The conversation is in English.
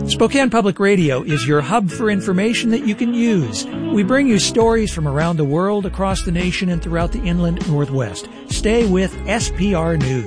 Spokane Public Radio is your hub for information that you can use. We bring you stories from around the world, across the nation, and throughout the inland Northwest. Stay with SPR News.